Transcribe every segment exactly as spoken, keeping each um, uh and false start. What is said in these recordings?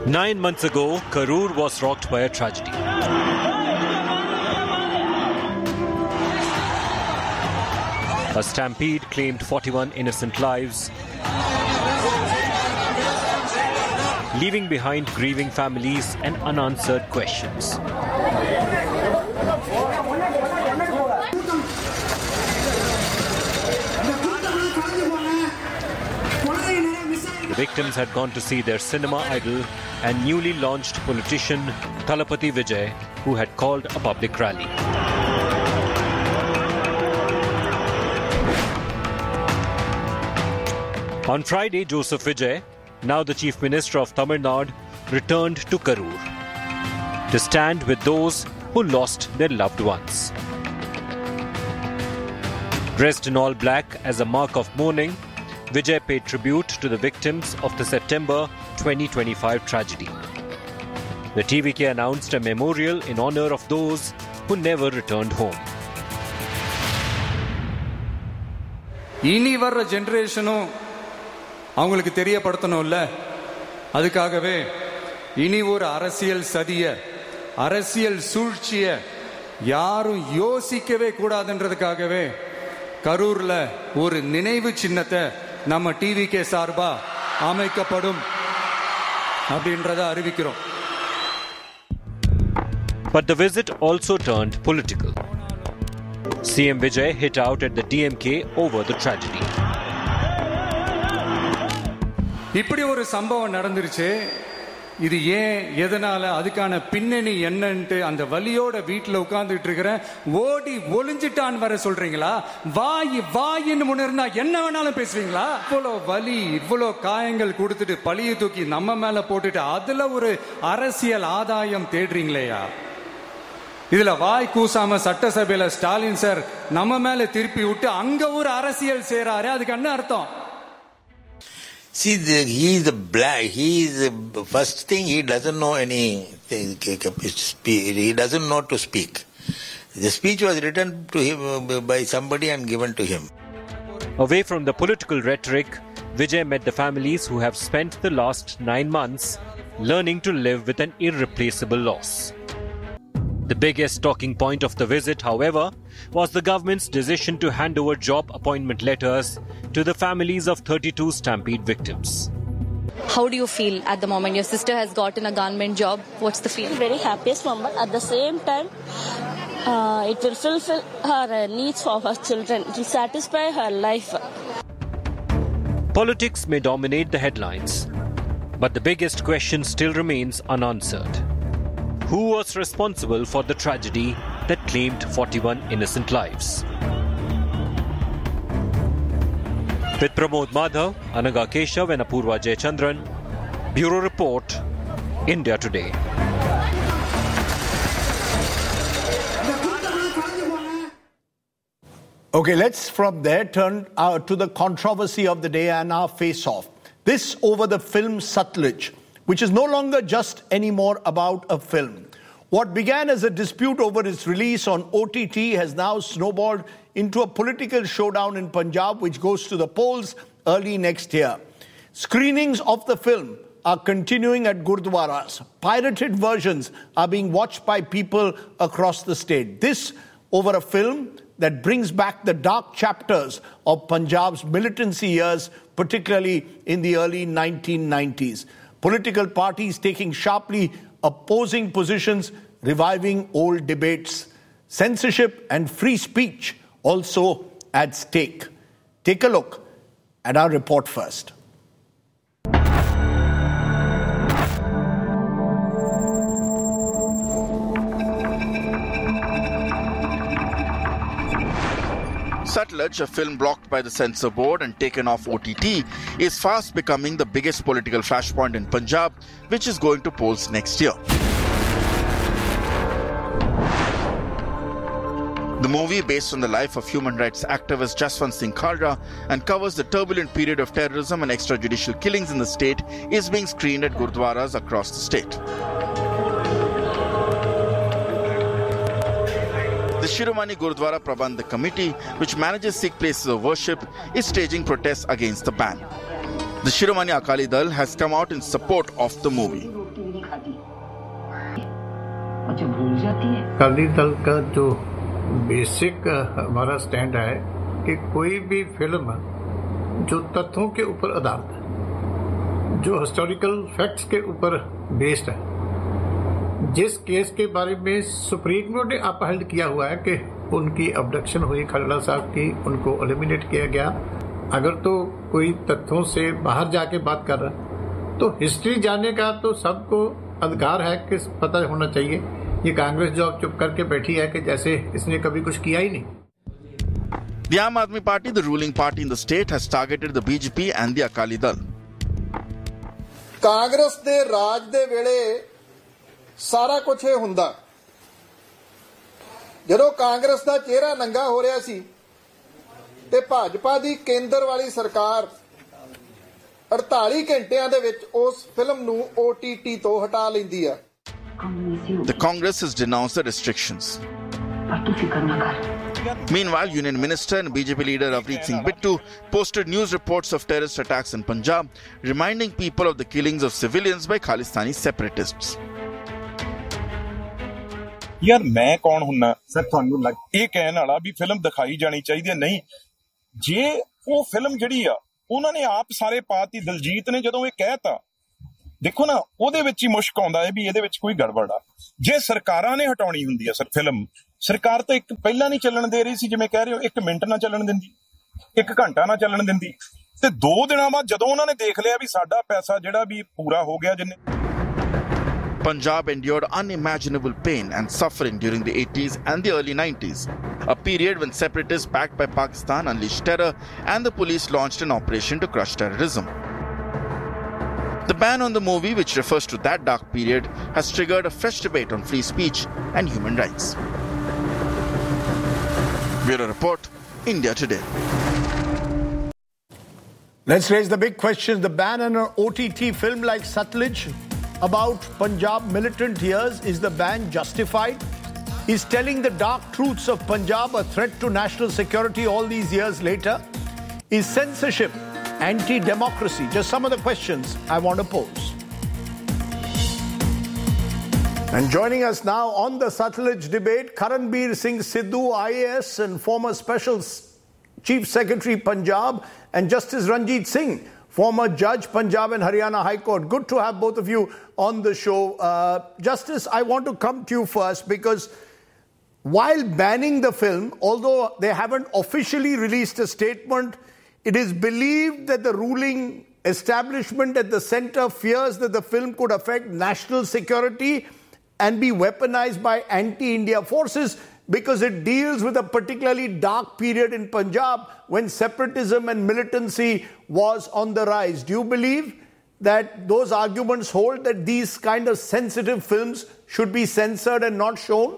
Nine months ago, Karur was rocked by a tragedy. A stampede claimed forty-one innocent lives, leaving behind grieving families and unanswered questions. The victims had gone to see their cinema idol and newly launched politician Thalapathy Vijay, who had called a public rally. On Friday, Joseph Vijay, now the Chief Minister of Tamil Nadu, returned to Karur to stand with those who lost their loved ones. Dressed in all black as a mark of mourning, Vijay paid tribute to the victims of the September twenty twenty-five tragedy. The T V K announced a memorial in honor of those who never returned home. இனி வர்ற ஜெனரேஷனும் அவங்களுக்கு தெரியப்படுத்தணும்ல, அதுக்காகவே இனி ஒரு அரசியல் சதிய, அரசியல் சூழ்ச்சிய யாரும் யோசிக்கவே கூடாதுன்றதுக்காகவே கரூர்ல ஒரு நினைவு சின்னத்தை நம்ம டிவிகே சார்பா அமைக்கப்படும் அப்படின்றத அறிவிக்கிறோம். But the visit also turned political. C M Vijay hit out at the D M K over the tragedy. இப்படி ஒரு சம்பவம் நடந்துருச்சு, இது ஏன், எதனால, அதுக்கான பின்னணி என்னன்ட்டு அந்த வலியோட வீட்டுல உட்கார்ந்துட்டு இருக்கிற ஓடி ஒளிஞ்சிட்டான் வர சொல்றீங்களா? வாய் வாயின்னு முன்னிருந்தா என்ன வேணாலும் பேசுவீங்களா? இவ்வளோ வலி, இவ்வளோ காயங்கள் கொடுத்துட்டு பழிய தூக்கி நம்ம மேல போட்டுட்டு அதுல ஒரு அரசியல் ஆதாயம் தேடுறீங்களேயா? இதுல வாய் கூசாம சட்டசபையில ஸ்டாலின் சார் நம்ம மேல திருப்பி விட்டு அங்க ஒரு அரசியல் செய்றாரு, அதுக்கு என்ன அர்த்தம்? See, the, he is the black. He is the first thing. He doesn't know any. He doesn't know to speak. The speech was written to him by somebody and given to him. Away from the political rhetoric, Vijay met the families who have spent the last nine months learning to live with an irreplaceable loss. The biggest talking point of the visit, however, was the government's decision to hand over job appointment letters to the families of thirty-two stampede victims. How do you feel at the moment? Your sister has gotten a government job. What's the feel? Very happiest moment. At the same time, uh, it will fulfill her needs for her children. It will satisfy her life. Politics may dominate the headlines, but the biggest question still remains unanswered. Who was responsible for the tragedy that claimed forty-one innocent lives? With Pramod Madhav, Anaga Keshav and Apurva Jayachandran, Bureau Report, India Today. Okay, let's from there turn uh, to the controversy of the day and our face-off. This over the film Satluj, which is no longer just anymore about a film. What began as a dispute over its release on O T T has now snowballed into a political showdown in Punjab, which goes to the polls early next year. Screenings of the film are continuing at Gurdwaras. Pirated versions are being watched by people across the state. This over a film that brings back the dark chapters of Punjab's militancy years, particularly in the early nineteen nineties. Political parties taking sharply opposing positions, reviving old debates. Censorship and free speech also at stake. Take a look at our report first. Satluj, a film blocked by the censor board and taken off O T T, is fast becoming the biggest political flashpoint in Punjab, which is going to polls next year. The movie, based on the life of human rights activist Jaswant Singh Khalra and covers the turbulent period of terrorism and extrajudicial killings in the state, is being screened at Gurdwaras across the state. The Shiromani Gurdwara Prabandhak Committee, which manages Sikh places of worship, is staging protests against the ban. The Shiromani Akali Dal has come out in support of the movie. रोटी भी नहीं खाती, अच्छा भूल जाती है। अकाली दल का जो basic हमारा स्टैंड है कि कोई भी फिल्म जो तथ्यों के ऊपर आधारित है, जो हिस्टोरिकल फैक्ट्स के ऊपर बेस्ड है, जिस केस के बारे में सुप्रीम कोर्ट ने अपहेल्ड किया हुआ है कि उनकी अबडक्शन हुई खलड़ा साहब की, उनको एलिमिनेट किया गया, अगर तो कोई तथ्यों से बाहर जाके बात कर रहा तो हिस्ट्री जानने का तो सबको अधिकार है कि पता होना चाहिए। ये कांग्रेस जो अब चुप करके बैठी है कि जैसे इसने कभी कुछ किया ही नहीं। The Aam Aadmi Party, the ruling party in the state, has targeted the B J P and the Akali Dal. Congress ਦੇ ਰਾਜ ਦੇ ਵੇਲੇ ਸਾਰਾ ਕੁਝ ਇਹ ਹੁੰਦਾ, ਜਦੋਂ ਕਾਂਗਰਸ ਦਾ ਚਿਹਰਾ ਨੰਗਾ ਹੋ ਰਿਹਾ ਸੀ ਤੇ ਭਾਜਪਾ ਦੀ ਕੇਂਦਰ ਵਾਲੀ ਸਰਕਾਰ ਅੜਤਾਲੀ ਘੰਟਿਆਂ ਦੇ ਵਿੱਚ ਉਸ ਫਿਲਮ ਨੂੰ O T T ਤੋਂ ਹਟਾ ਲੈਂਦੀ ਆ। The Congress has denounced the restrictions. Meanwhile, Union Minister and B J P leader Avneet Singh Bittu posted news reports of terrorist attacks in Punjab, reminding people of the killings of civilians by Khalistani separatists. यार मैं कौन हुन्ना sir ਤੁਹਾਨੂੰ ਲੱਗ ਇਹ ਕਹਿਣ ਵਾਲਾ ਵੀ film ਦਿਖਾਈ ਜਾਣੀ ਚਾਹੀਦੀ ਹੈ? ਨਹੀਂ, ਜੇ ਉਹ ਫਿਲਮ ਜਿਹੜੀ ਆ ਉਹਨਾਂ ਨੇ ਆਪ ਸਾਰੇ ਪਾਤੀ, ਦਲਜੀਤ ਨੇ ਜਦੋਂ ਇਹ ਕਹਿਤਾ, ਦੇਖੋ ਨਾ ਉਹਦੇ ਵਿੱਚ ਹੀ ਮੁਸ਼ਕ ਆਉਂਦਾ ਹੈ ਵੀ ਇਹਦੇ ਵਿੱਚ ਕੋਈ ਗੜਬੜ ਆ। ਜੇ ਸਰਕਾਰਾਂ ਨੇ ਹਟਾਉਣੀ ਹੁੰਦੀ ਆ ਸਰ ਫਿਲਮ, ਸਰਕਾਰ ਤਾਂ ਇੱਕ ਪਹਿਲਾਂ ਨਹੀਂ ਚੱਲਣ ਦੇ ਰਹੀ ਸੀ, ਜਿਵੇਂ ਕਹਿ ਰਹੇ ਹੋ ਇੱਕ ਮਿੰਟ ਨਾ ਚੱਲਣ ਦਿੰਦੀ, ਇੱਕ ਘੰਟਾ ਨਾ ਚੱਲਣ ਦਿੰਦੀ, ਤੇ ਦੋ ਦਿਨਾਂ ਬਾਅਦ ਜਦੋਂ ਉਹਨਾਂ ਨੇ ਦੇਖ ਲਿਆ ਵੀ ਸਾਡਾ ਪੈਸਾ ਜਿਹੜਾ ਵੀ ਪੂਰਾ ਹੋ ਗਿਆ ਜਿੰਨੇ। Punjab endured unimaginable pain and suffering during the eighties and the early nineties, a period when separatists backed by Pakistan unleashed terror and the police launched an operation to crush terrorism. The ban on the movie, which refers to that dark period, has triggered a fresh debate on free speech and human rights. Bureau Report, India Today. Let's raise the big question. The ban on an O T T film like Satluj about Punjab militant years, is the ban justified? Is telling the dark truths of Punjab a threat to national security all these years later? Is censorship anti-democracy? Just some of the questions I want to pose. And joining us now on the Satluj debate, Karanbir Singh Sidhu, I A S and former Special Chief Secretary Punjab, and Justice Ranjit Singh, former Judge, Punjab and Haryana High Court. Good to have both of you on the show. Uh, Justice, I want to come to you first because while banning the film, although they haven't officially released a statement, it is believed that the ruling establishment at the center fears that the film could affect national security and be weaponized by anti-India forces because it deals with a particularly dark period in Punjab when separatism and militancy was on the rise. Do you believe that those arguments hold, that these kind of sensitive films should be censored and not shown?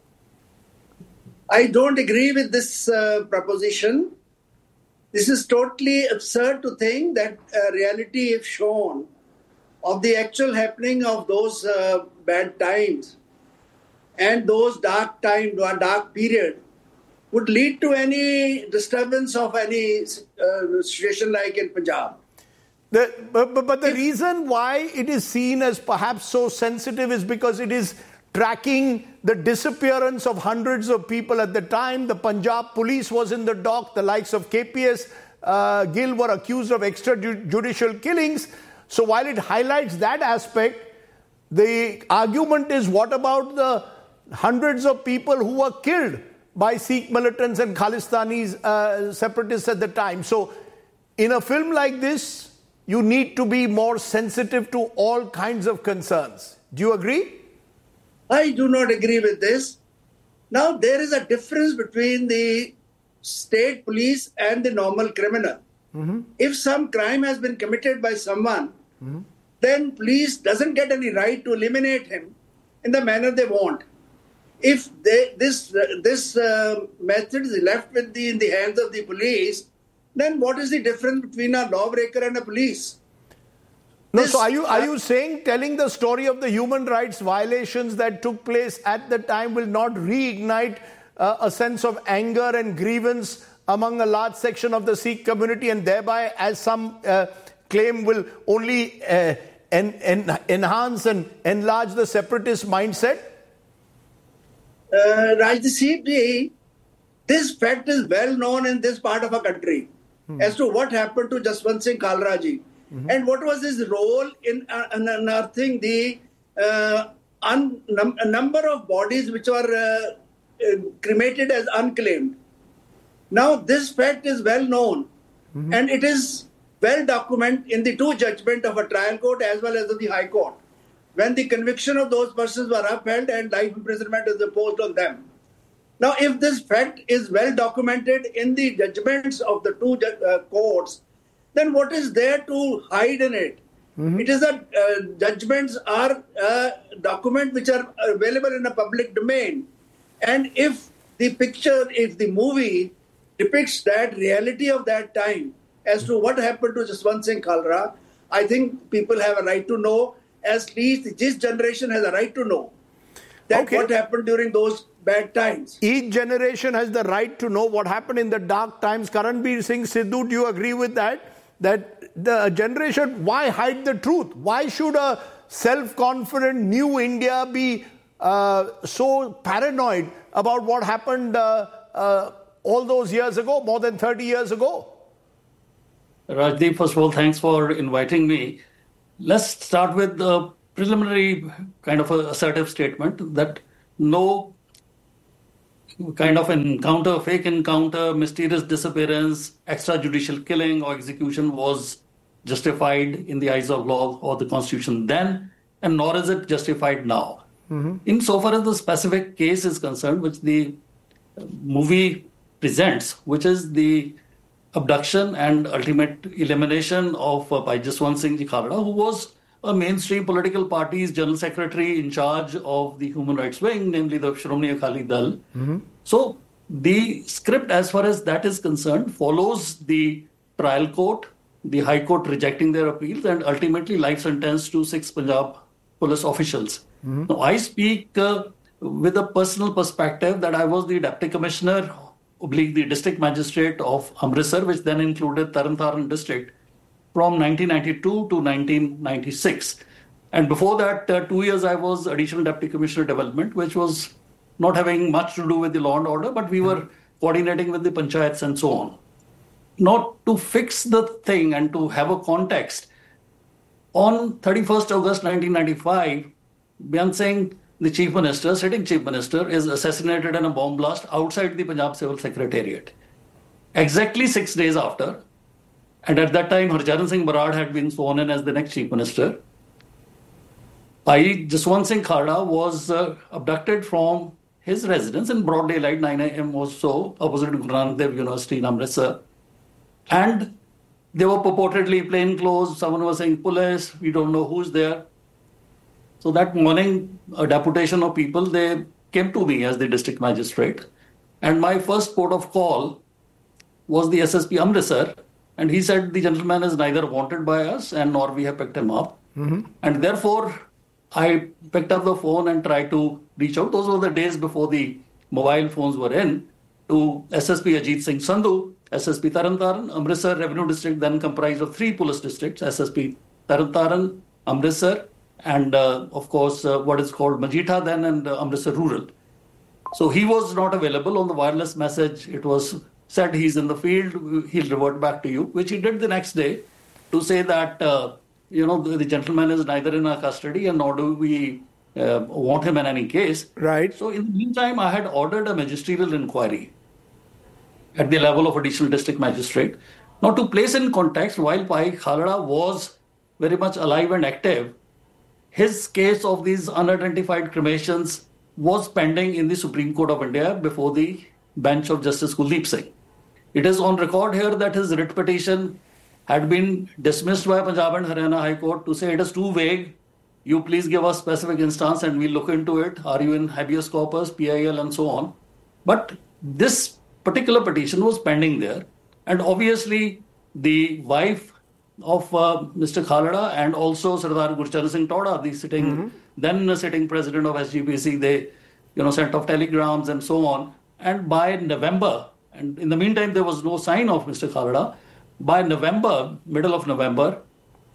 I don't agree with this uh, proposition. This is totally absurd to think that uh, reality, if shown, of the actual happening of those uh, bad times and those dark time, dark period, would lead to any disturbance of any uh, situation like in Punjab. The, but, but, but the if, reason why it is seen as perhaps so sensitive is because it is tracking the disappearance of hundreds of people at the time. The Punjab police was in the dock. The likes of K P S uh, Gill were accused of extrajudicial killings. So while it highlights that aspect, the argument is, what about the hundreds of people who were killed by Sikh militants and Khalistani uh, separatists at the time? So in a film like this, you need to be more sensitive to all kinds of concerns. Do you agree? I do not agree with this. Now, there is a difference between the state police and the normal criminal. Mm-hmm. If some crime has been committed by someone, mm-hmm. then police doesn't get any right to eliminate him in the manner they want. If they, this uh, this uh, method is left with the, in the hands of the police, then what is the difference between a lawbreaker and a police? No, this, so are you are you saying telling the story of the human rights violations that took place at the time will not reignite uh, a sense of anger and grievance among a large section of the Sikh community, and thereby, as some uh, claim, will only uh, en, en, enhance and enlarge the separatist mindset? Uh, Rajdeep ji, this fact is well known in this part of our country hmm. as to what happened to Jaswant Singh Kalra ji mm-hmm. and what was his role in uh, unearthing the uh, un, num, a number of bodies which were uh, uh, cremated as unclaimed. Now, this fact is well known mm-hmm. and it is well documented in the two judgments of a trial court as well as of the High Court, when the conviction of those persons were upheld and life imprisonment is imposed on them. Now, if this fact is well documented in the judgments of the two uh, courts, then what is there to hide in it? Mm-hmm. It is that uh, judgments are a document which are available in a public domain. And if the picture, if the movie depicts that reality of that time as to what happened to Jaswant Singh Kalra, I think people have a right to know, at least this generation has a right to know that okay. what happened during those bad times. Each generation has the right to know what happened in the dark times. Karanbir Singh Sidhu, do you agree with that? That the generation, why hide the truth? Why should a self-confident new India be uh, so paranoid about what happened uh, uh, all those years ago, more than thirty years ago? Rajdeep, first of all, thanks for inviting me. Let's start with the preliminary kind of a assertive statement that no kind of encounter, fake encounter, mysterious disappearance, extrajudicial killing or execution was justified in the eyes of law or the Constitution then, and nor is it justified now. Mm-hmm. Insofar as the specific case is concerned, which the movie presents, which is the abduction and ultimate elimination of uh, by Jaswant Singh Kalra, who was a mainstream political party's general secretary in charge of the human rights wing, namely the Shromani Akali Dal. Mm-hmm. So the script, as far as that is concerned, follows the trial court, the High Court rejecting their appeals, and ultimately life sentence to six Punjab police officials. Mm-hmm. Now, I speak uh, with a personal perspective that I was the Deputy Commissioner, oblique the District Magistrate of Amritsar, which then included Taran Taran District, from nineteen ninety-two to nineteen ninety-six. And before that, uh, two years I was Additional Deputy Commissioner Development, which was not having much to do with the law and order, but we were coordinating with the panchayats and so on. Now, to fix the thing and to have a context, on thirty-first August nineteen ninety-five, Byan Singh, the Chief Minister, sitting Chief Minister, is assassinated in a bomb blast outside the Punjab Civil Secretariat. Exactly six days after, and at that time, Harcharan Singh Barad had been sworn in as the next Chief Minister, Bhai Jaswant Singh Kalra was uh, abducted from his residence in broad daylight, nine a.m. or so, opposite Guru Nanak Dev University in Amritsar. And they were purportedly plainclothes. Someone was saying police, we don't know who's there. So that morning, a deputation of people, they came to me as the district magistrate. And my first port of call was the S S P Amritsar. And he said the gentleman is neither wanted by us and nor we have picked him up. Mm-hmm. And therefore, I picked up the phone and tried to reach out. Those were the days before the mobile phones were in, to S S P Ajit Singh Sandhu, S S P Taran Taran. Amritsar Revenue District then comprised of three police districts, S S P Taran Taran, Amritsar, and uh, of course uh, what is called Majita then, and uh, Amritsar Rural. So he was not available. On the wireless message, it was said he's in the field, he'll revert back to you, which he did the next day to say that, uh, you know, the, the gentleman is neither in our custody and nor do we uh, want him in any case. Right. So in the meantime, I had ordered a magisterial inquiry at the level of additional district magistrate. Now, to place in context, while Bhai Kalra was very much alive and active, his case of these unidentified cremations was pending in the Supreme Court of India before the bench of Justice Kuldeep Singh. It is on record here that his writ petition had been dismissed by Punjab and Haryana High Court to say it is too vague. You please give us specific instance and we'll look into it. Are you in habeas corpus, P I L and so on? But this particular petition was pending there. And obviously the wife of uh, Mister Kalra and also Sardar Gurcharan Singh Toda, the sitting, mm-hmm. then sitting president of S G P C, they you know, sent off telegrams and so on. And by November, and in the meantime, there was no sign of Mister Kalra. By November, middle of November,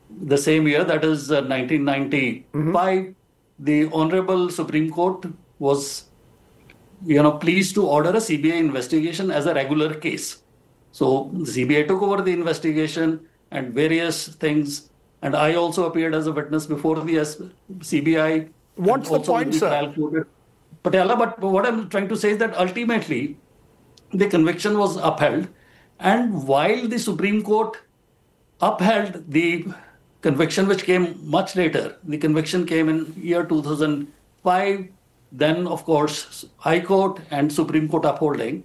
the same year, that is uh, nineteen ninety-five, mm-hmm. the Honorable Supreme Court was, you know, pleased to order a C B I investigation as a regular case. So the C B I took over the investigation and various things, and I also appeared as a witness before the C B I. What's the point, sir? Patiala, but what I'm trying to say is that ultimately the conviction was upheld, and while the Supreme Court upheld the conviction, which came much later, the conviction came in year two thousand five, then of course High Court and Supreme Court upholding.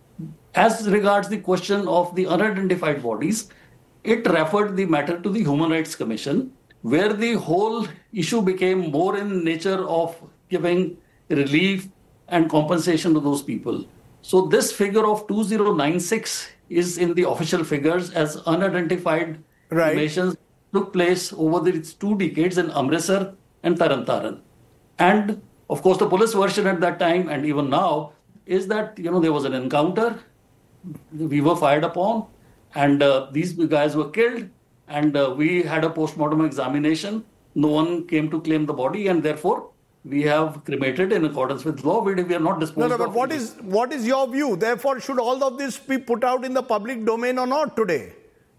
As regards the question of the unidentified bodies, it referred the matter to the Human Rights Commission, where the whole issue became more in nature of giving relief and compensation to those people. So this figure of two thousand ninety-six is in the official figures as unidentified right. cremations took place over these two decades in Amritsar and Taran Taran. And of course, the police version at that time and even now is that, you know, there was an encounter, we were fired upon, and uh, these guys were killed, and uh, we had a post-mortem examination. No one came to claim the body, and therefore we have cremated in accordance with law. We, we are not disposed of. No, no, but what is, what is your view? Therefore, should all of this be put out in the public domain or not today?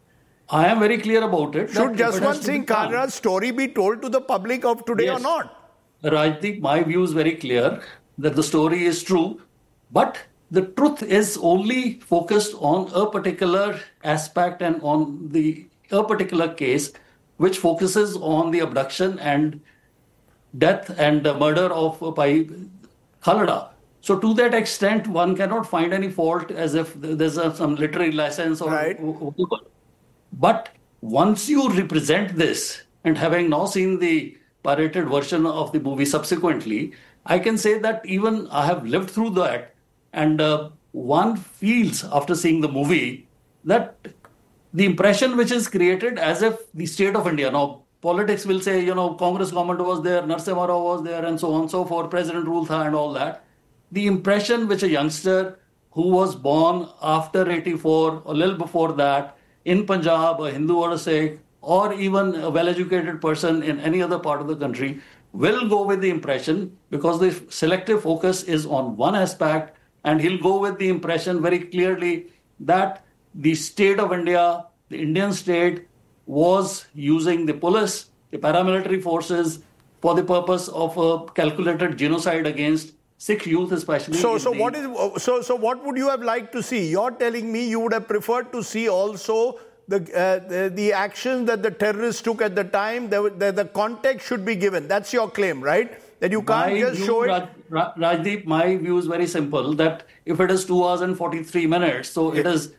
I am very clear about it. Should Jaswant Singh Kalra's story be told to the public of today yes. or not? Rajdeep, my view is very clear that the story is true, but the truth is only focused on a particular aspect and on the a particular case, which focuses on the abduction and death and the murder of Pai Khalda. So to that extent, one cannot find any fault as if there's a, some literary license or right. whatever. But once you represent this, and having now seen the pirated version of the movie subsequently, I can say that even I have lived through that, and uh, one feels after seeing the movie that the impression which is created as if the state of India, now politics will say, you know, Congress government was there, Narasimha Rao was there, and so on and so forth, President ruled and all that. The impression which a youngster who was born after eighty-four, a little before that, in Punjab, a Hindu or a Sikh, or even a well-educated person in any other part of the country, will go with the impression, because the selective focus is on one aspect, and he'll go with the impression very clearly that the state of India, the Indian state, was using the police, the paramilitary forces, for the purpose of a calculated genocide against Sikh youth, especially. So, so what is so? So, what would you have liked to see? You're telling me you would have preferred to see also the uh, the, the actions that the terrorists took at the time. The, the, the context should be given. That's your claim, right? That you can't my just view, show it. Raj, Raj, Rajdeep, my view is very simple. That if it is two hours and forty-three minutes, so it is,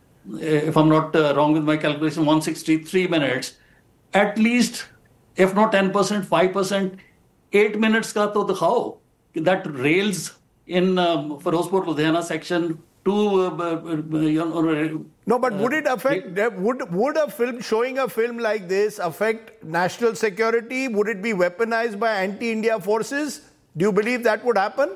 if I'm not uh, wrong with my calculation, one hundred sixty-three minutes. At least, if not ten percent, five percent, eight minutes ka to dikhao. That rails in um, Ferozpur Ludhiana section to uh, uh, you know, no, but would it affect? Uh, would would a film showing a film like this affect national security? Would it be weaponized by anti-India forces? Do you believe that would happen?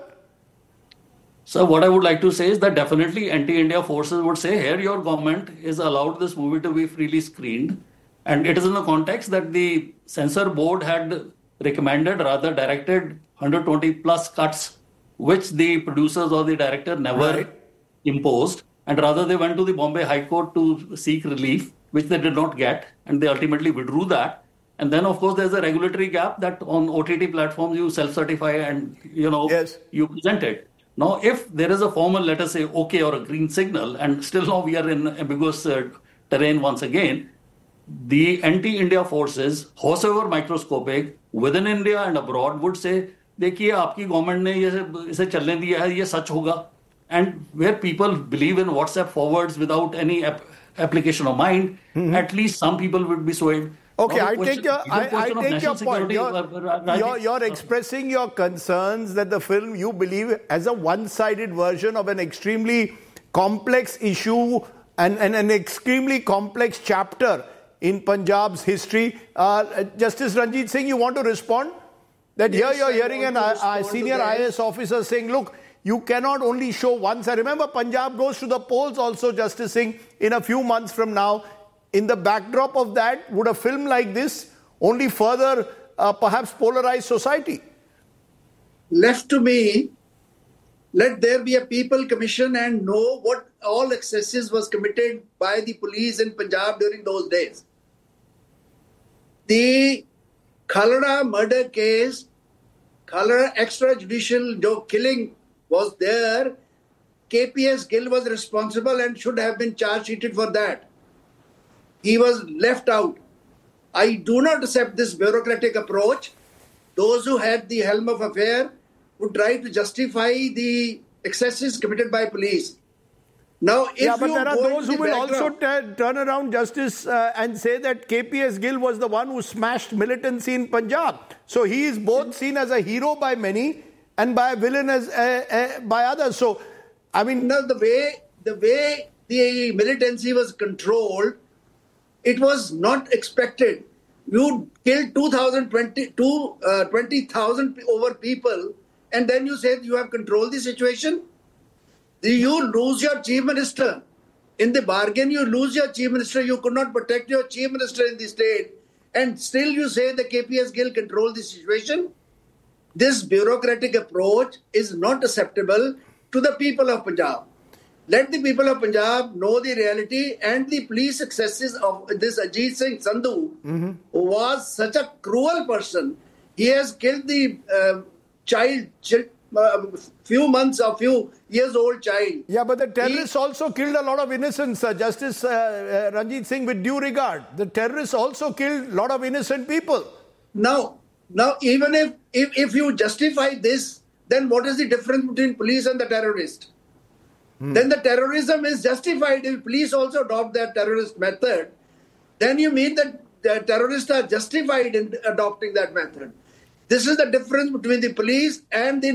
So what I would like to say is that definitely anti-India forces would say, here your government is allowed this movie to be freely screened, and it is in the context that the censor board had recommended, rather directed, one hundred twenty plus cuts, which the producers or the director never right. imposed, and rather they went to the Bombay High Court to seek relief, which they did not get, and they ultimately withdrew that. And then, of course, there's a regulatory gap that on O T T platforms you self-certify and, you know, yes. you present it. Now, if there is a formal, let us say, okay, or a green signal, and still now we are in ambiguous uh, terrain once again, the anti-India forces, however microscopic, within India and abroad, would say, देखिए आपकी government ने ये इसे चलने दिया है, ये सच होगा. And where people believe in WhatsApp forwards without any ap- application of mind, mm-hmm. at least some people would be swayed. Okay, now, I question, take your, I, I take your point. You're, uh, you're, you're expressing your concerns that the film, you believe, as a one-sided version of an extremely complex issue and, and an extremely complex chapter in Punjab's history. Uh, Justice Ranjit Singh, you want to respond? That yes, here you're hearing an uh, senior I A S officer saying, look, you cannot only show one side. Remember, Punjab goes to the polls also, Justice Singh, in a few months from now. in the backdrop of that, would a film like this only further uh, perhaps polarize society? Left to me, let there be a people commission and know what all excesses was committed by the police in Punjab during those days. The Khalda murder case, Khalda extrajudicial killing was there. K P S Gill was responsible and should have been charge sheeted for that. He was left out. I do not accept this bureaucratic approach. Those who had the helm of affair would try to justify the excesses committed by police. Now, if yeah, but you there are go those who into will the also t- turn around, Justice, uh, and say that K P S Gill was the one who smashed militancy in Punjab. So he is both seen as a hero by many and by a villain as uh, uh, by others. So, I mean, now the way the way the militancy was controlled, it was not expected. You killed two thousand twenty, uh, twenty thousand over people, and then you say you have controlled the situation. You lose your chief minister. In the bargain, you lose your chief minister. You could not protect your chief minister in the state. And still you say the K P S Gill controlled the situation. This bureaucratic approach is not acceptable to the people of Punjab. Let the people of Punjab know the reality and the police excesses of this Ajit Singh Sandhu, mm-hmm. who was such a cruel person. He has killed the uh, child, child uh, few months or few years old child. Yeah, but the terrorists he, also killed a lot of innocents, uh, Justice uh, uh, Ranjit Singh, with due regard. The terrorists also killed a lot of innocent people. Now, now even if, if, if you justify this, then what is the difference between police and the terrorist? Hmm. Then the terrorism is justified if police also adopt that terrorist method. Then you mean that the terrorists are justified in adopting that method. This is the difference between the police and the